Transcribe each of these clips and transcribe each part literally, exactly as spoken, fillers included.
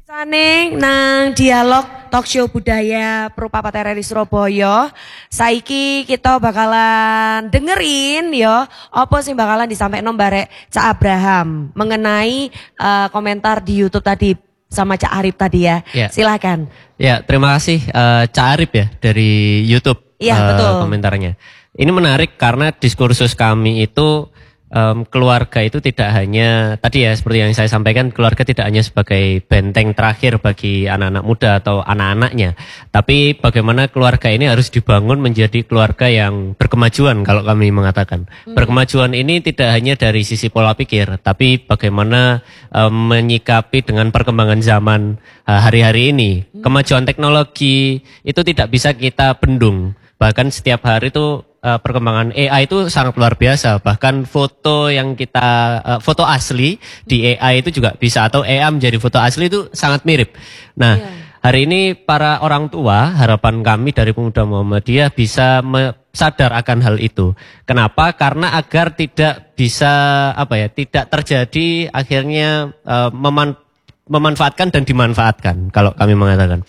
Saning nang dialog talk show budaya Perupapat R R I Surabaya. Saiki kita bakalan dengerin ya apa sih bakalan disampaikan barek Cak Abraham mengenai uh, komentar di YouTube tadi sama Cak Arif tadi ya. ya. Silakan. Ya, terima kasih uh, Cak Arif ya dari YouTube ya, uh, betul. komentarnya. Ini menarik karena diskursus kami itu Um, keluarga itu tidak hanya, tadi ya seperti yang saya sampaikan, keluarga tidak hanya sebagai benteng terakhir bagi anak-anak muda atau anak-anaknya, tapi bagaimana keluarga ini harus dibangun menjadi keluarga yang berkemajuan kalau kami mengatakan. Hmm. Berkemajuan ini tidak hanya dari sisi pola pikir, tapi bagaimana um, menyikapi dengan perkembangan zaman uh, hari-hari ini. Hmm. Kemajuan teknologi itu tidak bisa kita bendung, bahkan setiap hari itu Uh, perkembangan A I itu sangat luar biasa. Bahkan foto yang kita uh, foto asli di A I itu juga bisa, atau A I menjadi foto asli itu sangat mirip. Nah, yeah. hari ini para orang tua, harapan kami dari Pemuda Muhammadiyah bisa sadar akan hal itu. Kenapa? Karena agar tidak bisa apa ya, tidak terjadi akhirnya uh, meman memanfaatkan dan dimanfaatkan. Kalau kami mengatakan,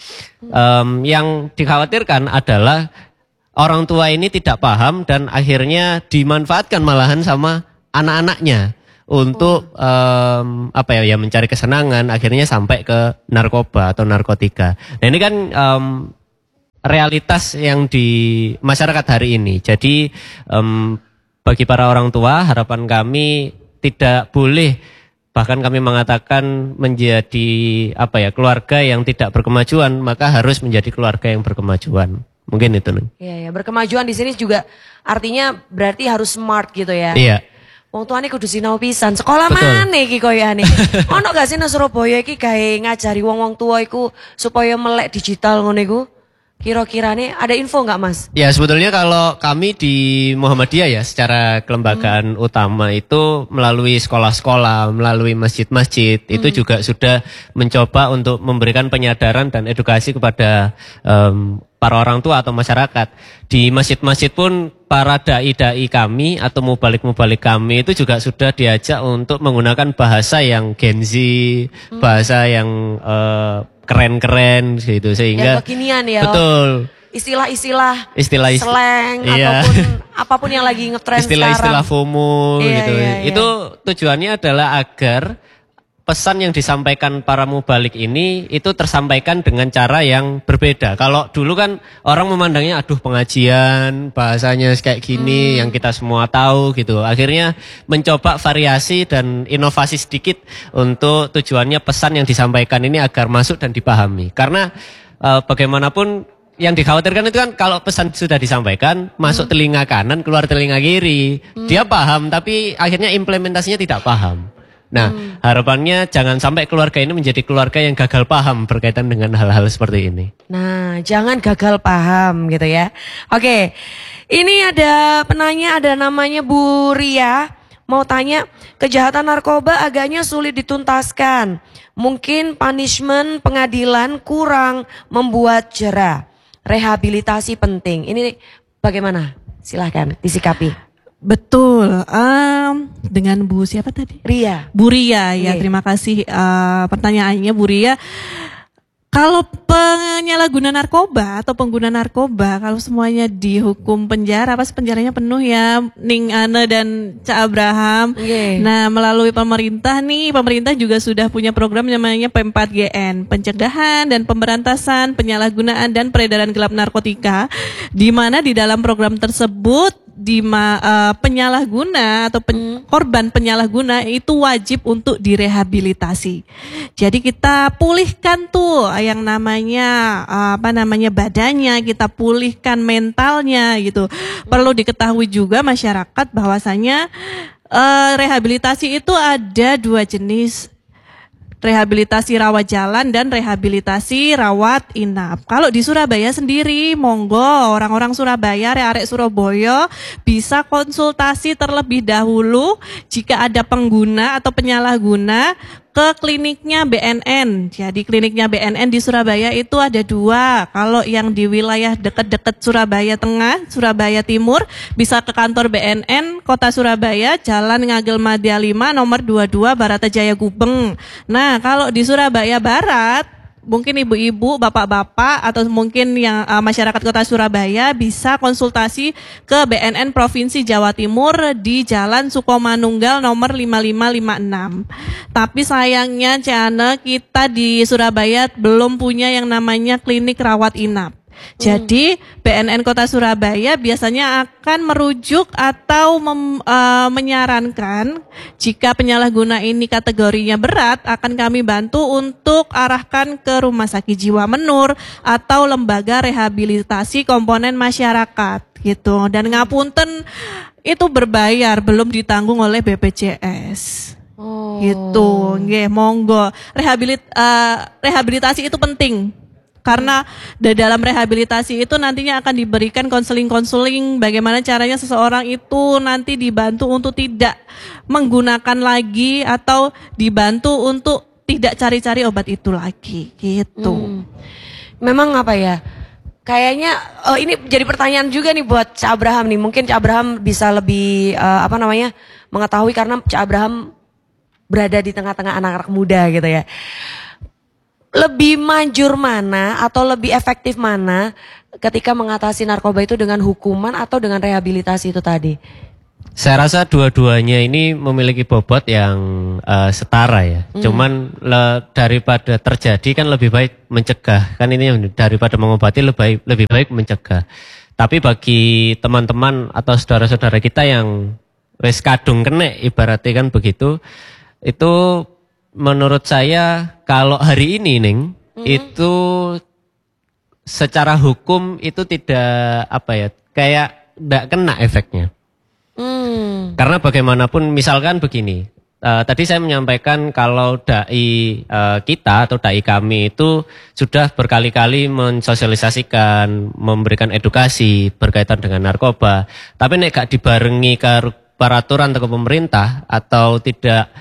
um, yang dikhawatirkan adalah orang tua ini tidak paham dan akhirnya dimanfaatkan malahan sama anak-anaknya untuk oh. um, apa ya, ya mencari kesenangan, akhirnya sampai ke narkoba atau narkotika. Nah ini kan um, realitas yang di masyarakat hari ini. Jadi um, bagi para orang tua harapan kami tidak boleh, bahkan kami mengatakan menjadi apa ya, keluarga yang tidak berkemajuan, maka harus menjadi keluarga yang berkemajuan. Mungkin itu nih. Iya ya, berkemajuan di sini juga artinya berarti harus smart gitu ya. Iya. Wong tuane kudu sinau pisan. Sekolah mana iki koyane? Ono gak sih nang Surabaya iki gawe ngajari wong-wong tua iku supaya melek digital ngono iku? Kira-kira nih ada info nggak Mas? Ya sebetulnya kalau kami di Muhammadiyah ya secara kelembagaan hmm. utama itu melalui sekolah-sekolah, melalui masjid-masjid hmm. itu juga sudah mencoba untuk memberikan penyadaran dan edukasi kepada um, para orang tua atau masyarakat. Di masjid-masjid pun para dai-dai kami atau mubalik-mubalik kami itu juga sudah diajak untuk menggunakan bahasa yang Gen Z, hmm. bahasa yang uh, keren-keren gitu, sehingga yang kekinian ya. Betul. Istilah-istilah, istilah-istilah slang iya. ataupun apapun yang lagi ngetren sekarang. Istilah-istilah FOMO iya, gitu. Iya, iya. Itu tujuannya adalah agar pesan yang disampaikan para mubalik ini itu tersampaikan dengan cara yang berbeda. Kalau dulu kan orang memandangnya aduh pengajian, bahasanya kayak gini hmm. yang kita semua tahu gitu. Akhirnya mencoba variasi dan inovasi sedikit untuk tujuannya pesan yang disampaikan ini agar masuk dan dipahami. Karena uh, bagaimanapun yang dikhawatirkan itu kan kalau pesan sudah disampaikan masuk hmm. telinga kanan keluar telinga kiri. Hmm. Dia paham tapi akhirnya implementasinya tidak paham. Nah, hmm. harapannya jangan sampai keluarga ini menjadi keluarga yang gagal paham berkaitan dengan hal-hal seperti ini. Nah, jangan gagal paham gitu ya. Oke, ini ada penanya, ada namanya Bu Ria. Mau tanya, kejahatan narkoba agaknya sulit dituntaskan. Mungkin punishment pengadilan kurang membuat jera. Rehabilitasi penting. Ini bagaimana? Silahkan disikapi. Betul, um, dengan Bu siapa tadi? Ria. Bu Ria, ya terima kasih uh, pertanyaannya Bu Ria. Kalau penyalahguna narkoba atau pengguna narkoba, kalau semuanya dihukum penjara, pas penjaranya penuh ya, Ning Ane dan Cak Abraham. Okay. Nah, melalui pemerintah nih, pemerintah juga sudah punya program namanya P empat G N, pencegahan dan pemberantasan penyalahgunaan dan peredaran gelap narkotika, di mana di dalam program tersebut di uh, penyalahguna atau pen, korban penyalahguna itu wajib untuk direhabilitasi. Jadi kita pulihkan tuh yang namanya uh, apa namanya badannya, kita pulihkan mentalnya gitu. Perlu diketahui juga masyarakat bahwasanya uh, rehabilitasi itu ada dua jenis. Rehabilitasi rawat jalan dan rehabilitasi rawat inap. Kalau di Surabaya sendiri, monggo orang-orang Surabaya, arek-arek Surabaya bisa konsultasi terlebih dahulu jika ada pengguna atau penyalahguna ke kliniknya B N N. Jadi kliniknya B N N di Surabaya itu ada dua. Kalau yang di wilayah dekat-dekat Surabaya Tengah, Surabaya Timur, bisa ke kantor B N N Kota Surabaya, Jalan Ngagel Madya lima, nomor dua puluh dua, Baratajaya Gubeng. Nah, kalau di Surabaya Barat, mungkin ibu-ibu, bapak-bapak, atau mungkin yang uh, masyarakat kota Surabaya bisa konsultasi ke B N N Provinsi Jawa Timur di Jalan Sukomanunggal nomor lima lima lima enam. Tapi sayangnya Ciana, kita di Surabaya belum punya yang namanya klinik rawat inap. Jadi B N N Kota Surabaya biasanya akan merujuk atau mem, uh, menyarankan jika penyalahguna ini kategorinya berat, akan kami bantu untuk arahkan ke Rumah Sakit Jiwa Menur atau lembaga rehabilitasi komponen masyarakat gitu. Dan ngapunten itu berbayar, belum ditanggung oleh B P J S. Oh. Gitu, nggih, monggo. Rehabilit, uh, rehabilitasi itu penting. Karena di dalam rehabilitasi itu nantinya akan diberikan konseling-konseling bagaimana caranya seseorang itu nanti dibantu untuk tidak menggunakan lagi atau dibantu untuk tidak cari-cari obat itu lagi gitu. Hmm. Memang apa ya? Kayaknya oh ini jadi pertanyaan juga nih buat Cak Abraham nih. Mungkin Cak Abraham bisa lebih uh, apa namanya mengetahui karena Cak Abraham berada di tengah-tengah anak-anak muda gitu ya. Lebih manjur mana atau lebih efektif mana ketika mengatasi narkoba itu dengan hukuman atau dengan rehabilitasi itu tadi? Saya rasa dua-duanya ini memiliki bobot yang uh, setara ya. Hmm. Cuman le, daripada terjadi kan lebih baik mencegah. Kan ini yang daripada mengobati lebih baik, lebih baik mencegah. Tapi bagi teman-teman atau saudara-saudara kita yang wis kadung kena ibaratnya kan begitu, itu menurut saya kalau hari ini Ning mm-hmm. itu secara hukum itu tidak apa ya kayak tidak kena efeknya. Mm. Karena bagaimanapun misalkan begini, uh, tadi saya menyampaikan kalau dai uh, kita atau dai kami itu sudah berkali-kali mensosialisasikan, memberikan edukasi berkaitan dengan narkoba. Tapi nek gak dibarengi ke peraturan atau pemerintah atau tidak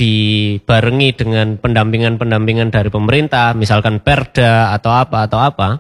dibarengi dengan pendampingan-pendampingan dari pemerintah, misalkan perda atau apa atau apa,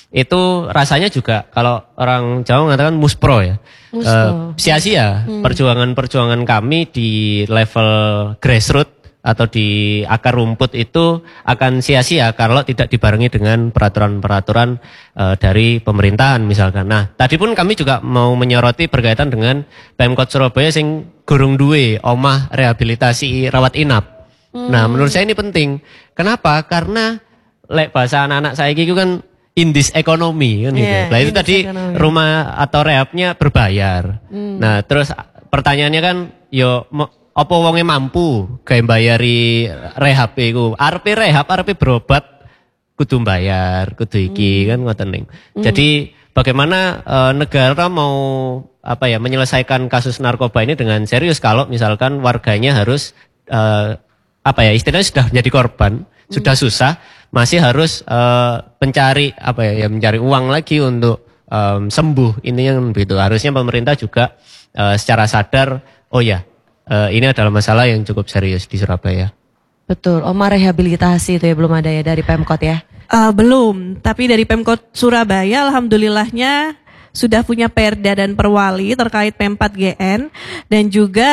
itu rasanya juga kalau orang Jawa mengatakan muspro ya, uh, sia-sia hmm. perjuangan-perjuangan kami di level grassroots atau di akar rumput itu akan sia-sia kalau tidak dibarengi dengan peraturan-peraturan uh, dari pemerintahan misalkan. Nah, tadi pun kami juga mau menyoroti berkaitan dengan Pemkot Surabaya sing gurung duwe omah rehabilitasi rawat inap. Hmm. Nah, menurut saya ini penting. Kenapa? Karena lek bahasa anak-anak saya itu kan indis ekonomi kan gitu. Yeah, nah, itu tadi ekonomi. Rumah atau rehabnya berbayar. Hmm. Nah, terus pertanyaannya kan yo apa wonge mampu gawe bayari rehab iku. Arepe rehab, arepe berobat kudu bayar, kudu iki hmm. kan ngoten ning. Hmm. Jadi bagaimana e, negara mau apa ya menyelesaikan kasus narkoba ini dengan serius kalau misalkan warganya harus e, apa ya istilahnya sudah menjadi korban, hmm. sudah susah, masih harus e, mencari apa ya, ya mencari uang lagi untuk e, sembuh. Ini yang begitu. Harusnya pemerintah juga e, secara sadar oh ya Uh, ini adalah masalah yang cukup serius di Surabaya. Betul, Oma rehabilitasi itu ya belum ada ya dari Pemkot ya? Uh, belum, tapi dari Pemkot Surabaya alhamdulillahnya sudah punya perda dan perwali terkait P empat G N. Dan juga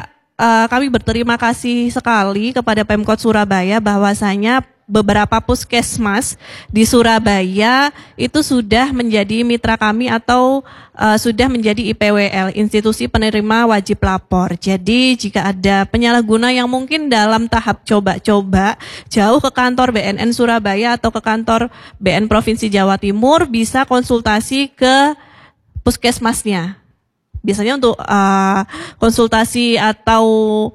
uh, kami berterima kasih sekali kepada Pemkot Surabaya bahwasanya beberapa puskesmas di Surabaya itu sudah menjadi mitra kami atau uh, sudah menjadi I P W L, institusi penerima wajib lapor. Jadi jika ada penyalahguna yang mungkin dalam tahap coba-coba jauh ke kantor B N N Surabaya atau ke kantor B N Provinsi Jawa Timur, bisa konsultasi ke puskesmasnya. Biasanya untuk uh, konsultasi atau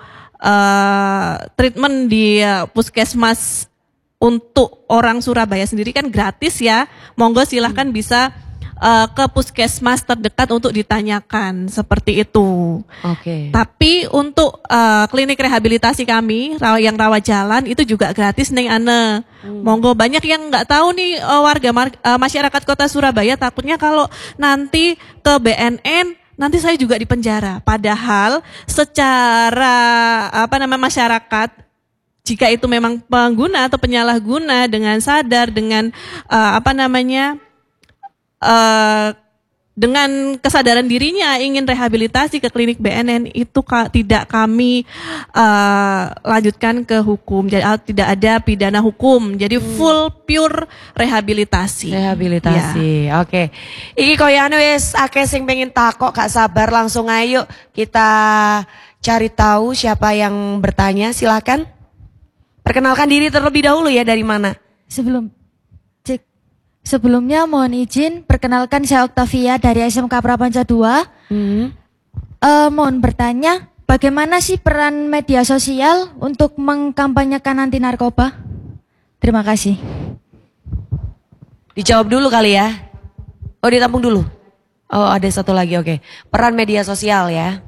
uh, treatment di uh, puskesmas untuk orang Surabaya sendiri kan gratis ya. Monggo silahkan hmm. bisa uh, ke puskesmas terdekat untuk ditanyakan seperti itu. Oke. Okay. Tapi untuk uh, klinik rehabilitasi kami yang rawat jalan itu juga gratis neng Ane. Hmm. Monggo, banyak yang nggak tahu nih uh, warga uh, masyarakat Kota Surabaya takutnya kalau nanti ke B N N nanti saya juga dipenjara. Padahal secara apa namanya masyarakat jika itu memang pengguna atau penyalahguna dengan sadar dengan uh, apa namanya uh, dengan kesadaran dirinya ingin rehabilitasi ke klinik B N N, itu ka, tidak kami uh, lanjutkan ke hukum. Jadi uh, tidak ada pidana hukum. Jadi full pure rehabilitasi. Rehabilitasi. Ya. Oke. Iki koyane wis akeh sing pengen takok, gak sabar, langsung ayo kita cari tahu siapa yang bertanya. Silakan. Perkenalkan diri terlebih dahulu ya, dari mana? Sebelum cek sebelumnya mohon izin perkenalkan, saya Octavia dari S M K Prapanca dua. Hmm. Eh, mohon bertanya, bagaimana sih peran media sosial untuk mengkampanyekan anti narkoba? Terima kasih. Dijawab dulu kali ya. Oh, ditampung dulu. Oh, ada satu lagi, oke. Peran media sosial ya.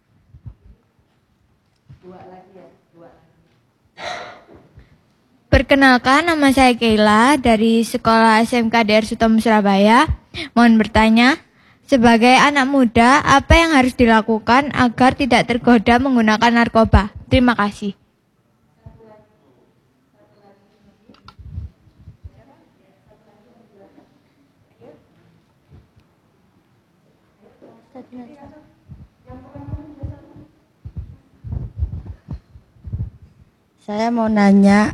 Perkenalkan, nama saya Keila dari Sekolah S M K D R Sutomo Surabaya. Mohon bertanya, sebagai anak muda, apa yang harus dilakukan agar tidak tergoda menggunakan narkoba? Terima kasih. Saya mau nanya,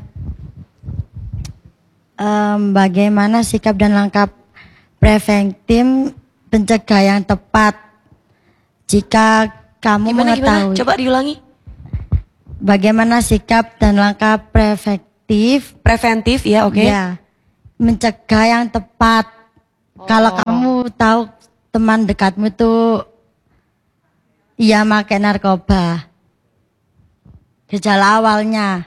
um, bagaimana sikap dan langkah preventif pencegah yang tepat jika kamu Gimana, mengetahui gimana? Coba diulangi. bagaimana sikap dan langkah preventif Preventif ya, oke. ya mencegah yang tepat. Kalau kamu tahu teman dekatmu tuh ia pakai narkoba, gejala awalnya.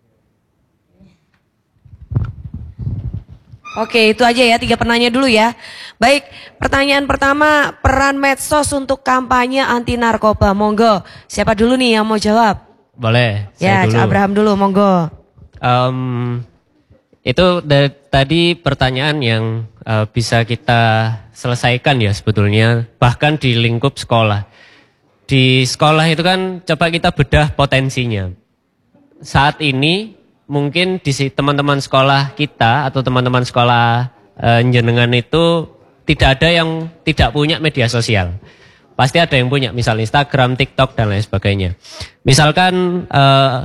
Oke, itu aja ya, tiga penanya dulu ya. Baik, pertanyaan pertama, peran medsos untuk kampanye anti narkoba. Monggo, siapa dulu nih yang mau jawab? Boleh, Ya, saya dulu. Cak Abraham dulu, monggo. Em, itu dari, tadi pertanyaan yang uh, bisa kita selesaikan ya sebetulnya, bahkan di lingkup sekolah. Di sekolah itu kan coba kita bedah potensinya. Saat ini mungkin di si- teman-teman sekolah kita atau teman-teman sekolah uh, jenengan itu tidak ada yang tidak punya media sosial. Pasti ada yang punya, misal Instagram, TikTok, dan lain sebagainya. Misalkan uh,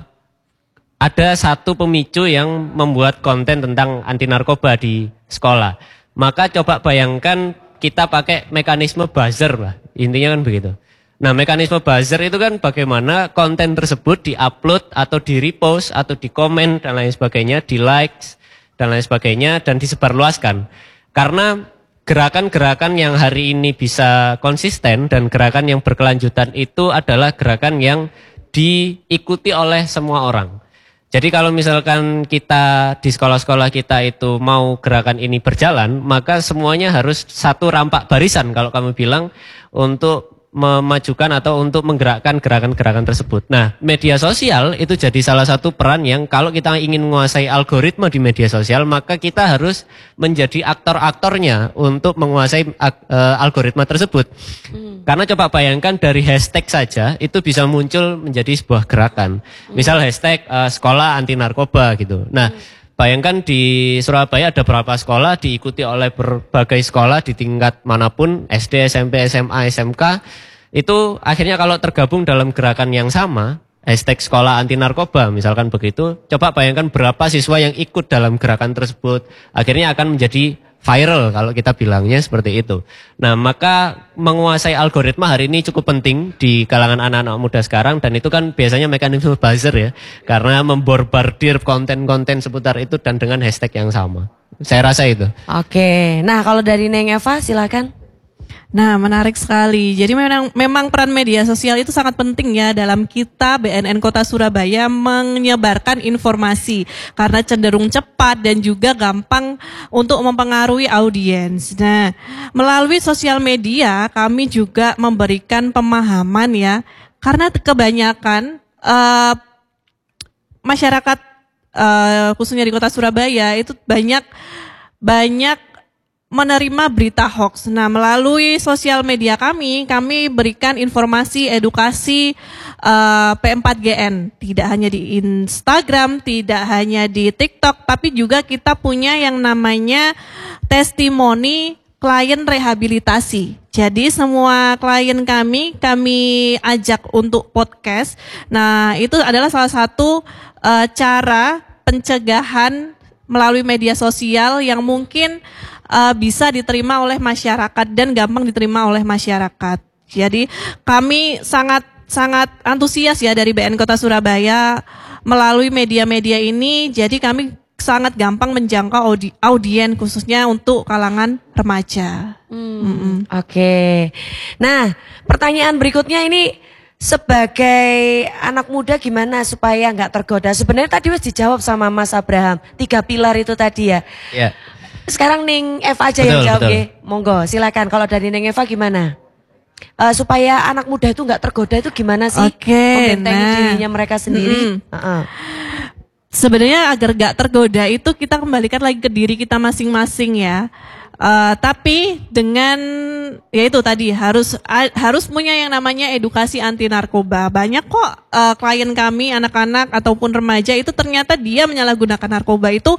ada satu pemicu yang membuat konten tentang anti narkoba di sekolah. Maka coba bayangkan kita pakai mekanisme buzzer lah. Intinya kan begitu. Nah, mekanisme buzzer itu kan bagaimana konten tersebut di-upload atau di-repost atau di-komen dan lain sebagainya, di-likes dan lain sebagainya, dan disebarluaskan. Karena gerakan-gerakan yang hari ini bisa konsisten dan gerakan yang berkelanjutan itu adalah gerakan yang diikuti oleh semua orang. Jadi kalau misalkan kita di sekolah-sekolah kita itu mau gerakan ini berjalan, maka semuanya harus satu rampak barisan kalau kamu bilang untuk memajukan atau untuk menggerakkan gerakan-gerakan tersebut. Nah, media sosial itu jadi salah satu peran yang kalau kita ingin menguasai algoritma di media sosial, maka kita harus menjadi aktor-aktornya untuk menguasai uh, algoritma tersebut. Hmm. Karena coba bayangkan dari hashtag saja itu bisa muncul menjadi sebuah gerakan. Hmm. Misal hashtag uh, sekolah anti narkoba gitu. Nah, hmm. bayangkan di Surabaya ada berapa sekolah diikuti oleh berbagai sekolah di tingkat manapun, S D, S M P, S M A, S M K. Itu akhirnya kalau tergabung dalam gerakan yang sama, hashtag sekolah anti narkoba misalkan begitu, coba bayangkan berapa siswa yang ikut dalam gerakan tersebut. Akhirnya akan menjadi viral kalau kita bilangnya seperti itu. Nah, maka menguasai algoritma hari ini cukup penting di kalangan anak-anak muda sekarang, dan itu kan biasanya mekanisme buzzer ya, karena memborbardir konten-konten seputar itu dan dengan hashtag yang sama. Saya rasa itu. Oke, nah kalau dari Neng Eva silakan. Nah, menarik sekali. Jadi memang memang peran media sosial itu sangat penting ya dalam kita B N N Kota Surabaya menyebarkan informasi karena cenderung cepat dan juga gampang untuk mempengaruhi audiens. Nah, melalui sosial media kami juga memberikan pemahaman ya, karena kebanyakan uh, masyarakat uh, khususnya di Kota Surabaya itu banyak banyak menerima berita hoax. Nah, melalui sosial media kami, kami berikan informasi, edukasi uh, P empat G N. Tidak hanya di Instagram, tidak hanya di TikTok, tapi juga kita punya yang namanya testimoni klien rehabilitasi. Jadi semua klien kami, kami ajak untuk podcast. Nah, itu adalah salah satu uh, cara pencegahan melalui media sosial yang mungkin uh, bisa diterima oleh masyarakat dan gampang diterima oleh masyarakat. Jadi kami sangat sangat antusias ya dari B N Kota Surabaya melalui media-media ini. Jadi kami sangat gampang menjangkau audi, audien khususnya untuk kalangan remaja. Hmm, Oke. Okay. Nah, pertanyaan berikutnya ini sebagai anak muda gimana supaya nggak tergoda? Sebenarnya tadi wis dijawab sama Mas Abraham. Tiga pilar itu tadi ya. Ya. Sekarang Ning Eva aja Betul, yang jawab betul. ya. Monggo, silakan. Kalau dari Ning Eva gimana? Uh, supaya anak muda itu nggak tergoda itu gimana sih? Oke, Membentengi nah. dirinya mereka sendiri. Mm-mm. Uh-uh. Sebenarnya agar gak tergoda itu kita kembalikan lagi ke diri kita masing-masing ya. Uh, tapi dengan ya itu tadi harus a, harus punya yang namanya edukasi anti narkoba. Banyak kok uh, klien kami anak-anak ataupun remaja itu ternyata dia menyalahgunakan narkoba itu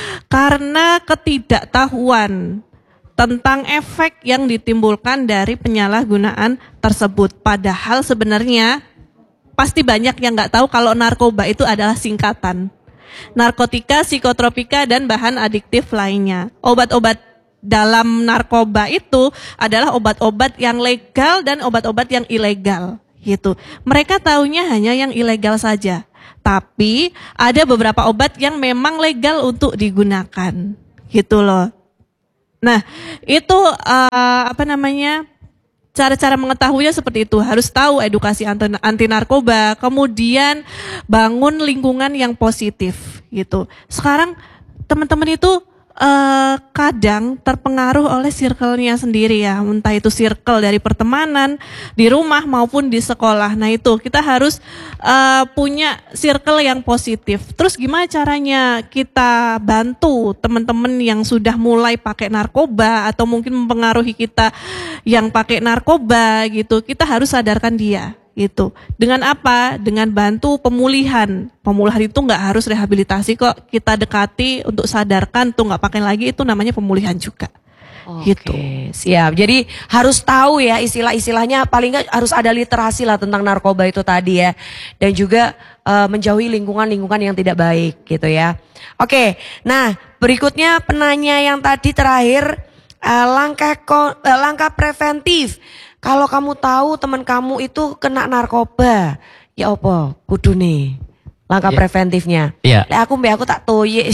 karena ketidaktahuan tentang efek yang ditimbulkan dari penyalahgunaan tersebut. Padahal sebenarnya pasti banyak yang nggak tahu kalau narkoba itu adalah singkatan narkotika, psikotropika, dan bahan adiktif lainnya. Obat-obat dalam narkoba itu adalah obat-obat yang legal dan obat-obat yang ilegal. Gitu. Mereka taunya hanya yang ilegal saja. Tapi ada beberapa obat yang memang legal untuk digunakan. Gitu loh. Nah, itu uh, apa namanya? Cara-cara mengetahuinya seperti itu, harus tahu edukasi anti narkoba, kemudian bangun lingkungan yang positif gitu. Sekarang teman-teman itu uh, kadang terpengaruh oleh circle-nya sendiri ya, entah itu circle dari pertemanan, di rumah maupun di sekolah. Nah itu kita harus uh, punya circle yang positif. Terus gimana caranya kita bantu teman-teman yang sudah mulai pakai narkoba atau mungkin mempengaruhi kita yang pakai narkoba gitu, kita harus sadarkan dia gitu. Dengan apa? Dengan bantu pemulihan. Pemulihan itu nggak harus rehabilitasi kok, kita dekati untuk sadarkan tuh nggak pakai lagi, itu namanya pemulihan juga. Oke, Gitu. siap. Jadi harus tahu ya istilah-istilahnya, paling nggak harus ada literasi lah tentang narkoba itu tadi ya. Dan juga uh, menjauhi lingkungan-lingkungan yang tidak baik gitu ya. Oke, nah berikutnya penanya yang tadi terakhir, uh, langkah ko, uh, langkah preventif. Kalau kamu tahu teman kamu itu kena narkoba, ya apa kudune? Langkah Ya. preventifnya. Ya. Lek aku mbak aku tak toye.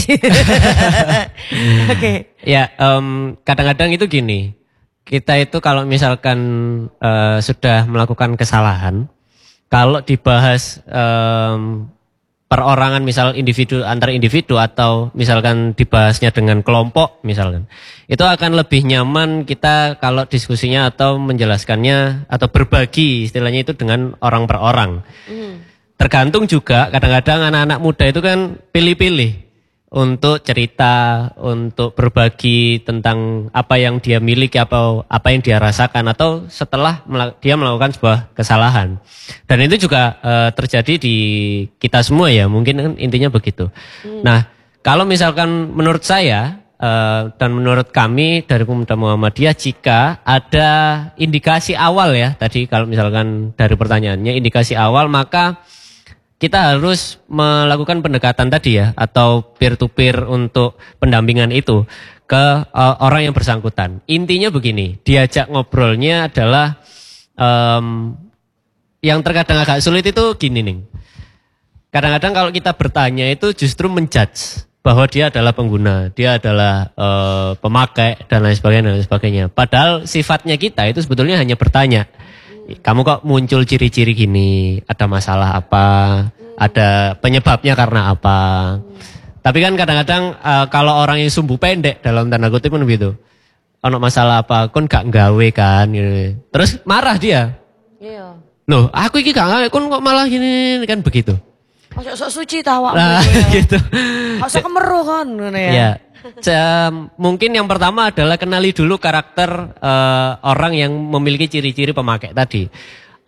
Oke. Ya, em, kadang-kadang itu gini, kita itu kalau misalkan eh, sudah melakukan kesalahan, kalau dibahas em, perorangan, misal individu antar individu atau misalkan dibahasnya dengan kelompok misalkan, itu akan lebih nyaman kita kalau diskusinya atau menjelaskannya atau berbagi istilahnya itu dengan orang per orang. Tergantung juga kadang-kadang anak-anak muda itu kan pilih-pilih untuk cerita, untuk berbagi tentang apa yang dia miliki, apa apa yang dia rasakan atau setelah mela- dia melakukan sebuah kesalahan. Dan itu juga eh, terjadi di kita semua ya, mungkin kan intinya begitu. Nah, kalau misalkan menurut saya eh, dan menurut kami dari Pemuda Muhammadiyah, jika ada indikasi awal ya, tadi kalau misalkan dari pertanyaannya indikasi awal, maka kita harus melakukan pendekatan tadi ya, atau peer to peer untuk pendampingan itu ke uh, orang yang bersangkutan. Intinya begini, diajak ngobrolnya adalah um, yang terkadang agak sulit itu gini nih. Kadang-kadang kalau kita bertanya itu justru menjudge bahwa dia adalah pengguna, dia adalah uh, pemakai dan lain sebagainya dan lain sebagainya. Padahal sifatnya kita itu sebetulnya hanya bertanya. Kamu kok muncul ciri-ciri gini, ada masalah apa, ada penyebabnya karena apa. Tapi kan kadang-kadang uh, kalau orang yang sumbu pendek dalam tanda kutip kan begitu. Ono masalah apa, kon gak nggawe kan gitu. Terus marah dia. Iya. Loh, aku iki gak nggawe, kon kok malah gini kan begitu. Masuk sok suci tawa. Nah, gitu. Masuk kemeruh kan ngono ya. Ya. C- mungkin yang pertama adalah kenali dulu karakter uh, orang yang memiliki ciri-ciri pemakai tadi.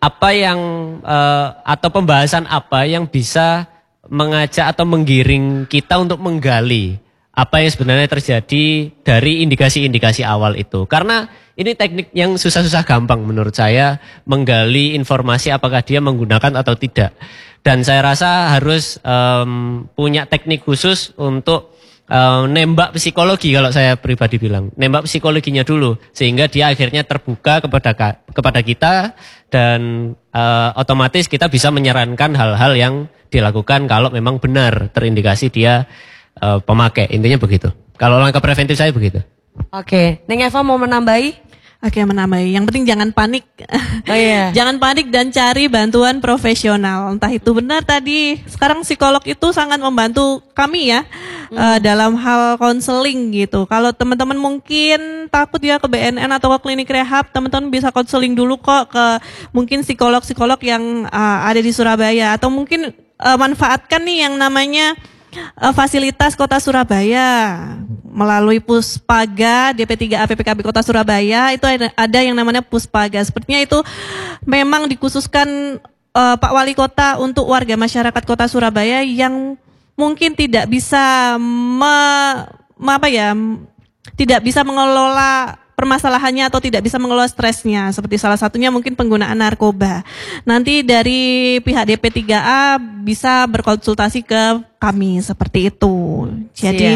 apa yang uh, atau pembahasan apa yang bisa mengajak atau menggiring kita untuk menggali apa yang sebenarnya terjadi dari indikasi-indikasi awal itu. Karena ini teknik yang susah-susah gampang menurut saya, menggali informasi apakah dia menggunakan atau tidak. Dan saya rasa harus um, punya teknik khusus untuk um, nembak psikologi, kalau saya pribadi bilang. Nembak psikologinya dulu sehingga dia akhirnya terbuka kepada kepada kita dan uh, otomatis kita bisa menyarankan hal-hal yang dilakukan kalau memang benar terindikasi dia Uh, pemakai, intinya begitu. Kalau langkah preventif saya begitu. Oke, Neng Eva mau menambahi? Oke, menambahi. Yang penting jangan panik. Oh iya. Jangan panik dan cari bantuan profesional. Entah itu benar tadi. Sekarang psikolog itu sangat membantu kami ya hmm. uh, dalam hal konseling gitu. Kalau teman-teman mungkin takut ya ke B N N atau ke klinik rehab, teman-teman bisa konseling dulu kok ke mungkin psikolog-psikolog yang uh, ada di Surabaya, atau mungkin uh, manfaatkan nih yang namanya Uh, fasilitas Kota Surabaya melalui Puspaga D P tiga A P P K B Kota Surabaya. Itu ada, ada yang namanya Puspaga. Sepertinya itu memang dikhususkan uh, Pak Wali Kota untuk warga masyarakat Kota Surabaya yang mungkin tidak bisa me, me, apa ya, tidak bisa mengelola permasalahannya atau tidak bisa mengelola stresnya, seperti salah satunya mungkin penggunaan narkoba. Nanti dari pihak D P tiga A bisa berkonsultasi ke kami seperti itu. Jadi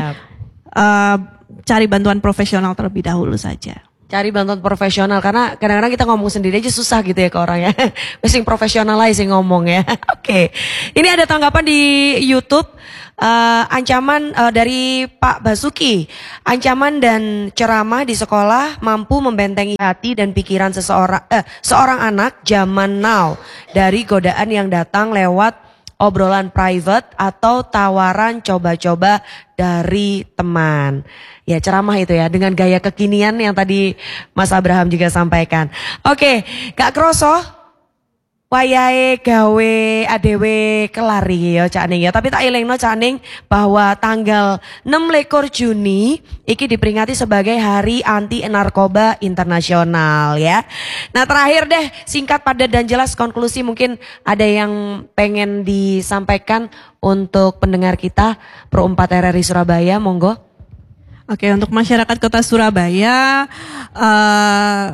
uh, cari bantuan profesional terlebih dahulu saja. Cari bantuan profesional, karena kadang-kadang kita ngomong sendiri aja susah gitu ya ke orang ya. Mesti profesional aja sih ngomong ya. Oke, okay. Ini ada tanggapan di YouTube. Uh, ancaman uh, dari Pak Basuki, ancaman dan ceramah di sekolah mampu membentengi hati dan pikiran seseorang eh, seorang anak zaman now dari godaan yang datang lewat obrolan private atau tawaran coba-coba dari teman. Ya, ceramah itu ya dengan gaya kekinian yang tadi Mas Abraham juga sampaikan. Oke, Kak Kroso, wayahe gawe adewe kelari ya Cak Ning ya, tapi tak elingno Cak Ning bahwa tanggal enam lekor Juni iki diperingati sebagai Hari Anti Narkoba Internasional ya. Nah, terakhir deh, singkat padat dan jelas konklusi, mungkin ada yang pengen disampaikan untuk pendengar kita Pro empat R R I Surabaya, monggo. Oke, untuk masyarakat Kota Surabaya, uh,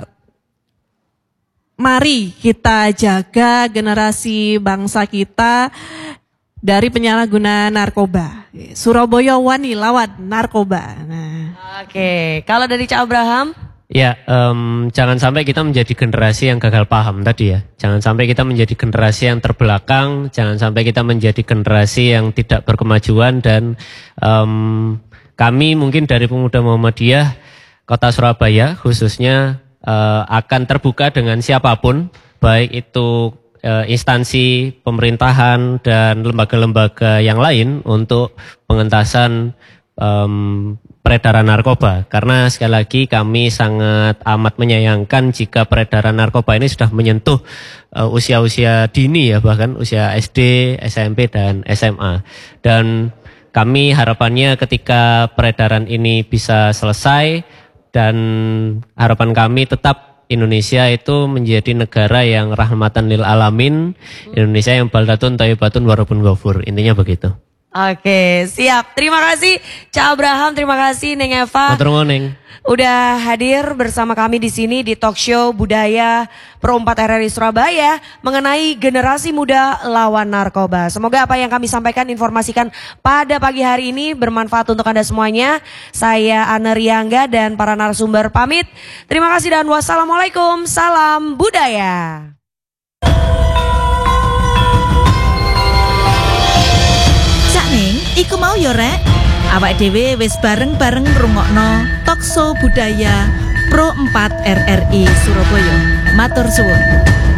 mari kita jaga generasi bangsa kita dari penyalahgunaan narkoba. Surabaya wani lawan narkoba. Nah. Oke, kalau dari Cak Abraham? Ya, um, jangan sampai kita menjadi generasi yang gagal paham tadi ya. Jangan sampai kita menjadi generasi yang terbelakang. Jangan sampai kita menjadi generasi yang tidak berkemajuan. Dan um, kami mungkin dari Pemuda Muhammadiyah Kota Surabaya khususnya Uh, akan terbuka dengan siapapun, baik itu uh, instansi pemerintahan dan lembaga-lembaga yang lain untuk pengentasan um, peredaran narkoba. Karena sekali lagi kami sangat amat menyayangkan jika peredaran narkoba ini sudah menyentuh uh, usia-usia dini ya, bahkan usia S D, S M P dan S M A. Dan kami harapannya ketika peredaran ini bisa selesai, dan harapan kami tetap Indonesia itu menjadi negara yang rahmatan lil alamin, Indonesia yang baldatun thayyibatun warabun ghafur. Intinya begitu. Oke, siap. Terima kasih Cak Abraham, terima kasih Neng Eva. Matur nuwun, Neng. Udah hadir bersama kami di sini di talk show Budaya Pro empat R R I Surabaya mengenai generasi muda lawan narkoba. Semoga apa yang kami sampaikan, informasikan pada pagi hari ini bermanfaat untuk Anda semuanya. Saya Ana Riangga dan para narasumber pamit. Terima kasih dan wassalamualaikum. Salam budaya. Cak Ning, iku mau yo rek. Awak dhewe wis bareng-bareng ngrungokno Talkshow Budaya Pro empat R R I Surabaya. Matur suwun.